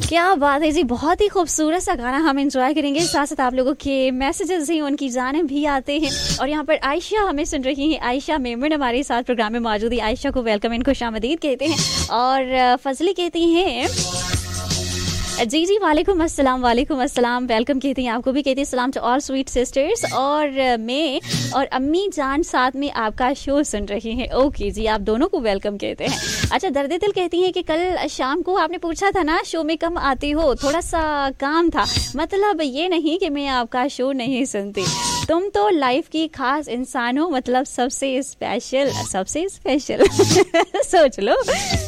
क्या बात है जी, बहुत ही खूबसूरत सा गाना हम एंजॉय करेंगे। साथ साथ आप लोगों के मैसेजेस ही उनकी जानेब भी आते हैं। और यहाँ पर आयशा हमें सुन रही हैं, आयशा मेमन हमारे साथ प्रोग्राम में मौजूद है। आयशा को वेलकम एंड खुशामदीद कहते हैं। और फजली कहती हैं जी जी वालेकुम अस्सलाम वेलकम कहती हैं, आपको भी कहती है सलाम टू ऑल स्वीट सिस्टर्स। और मैं और अम्मी जान साथ में आपका शो सुन रही हैं। ओके जी, आप दोनों को वेलकम कहते हैं। अच्छा, दर्द दिल कहती हैं कि कल शाम को आपने पूछा था ना शो में कम आती हो, थोड़ा सा काम था। मतलब ये नहीं कि मैं आपका शो नहीं सुनती, तुम तो लाइफ की खास इंसान हो, मतलब सबसे स्पेशल सोच लो।